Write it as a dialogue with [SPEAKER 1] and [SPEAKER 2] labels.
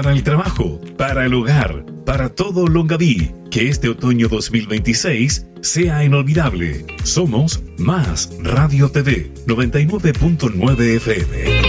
[SPEAKER 1] para el trabajo, para el hogar, para todo Longaví. Que este otoño 2026 sea inolvidable. Somos Más Radio TV 99.9 FM.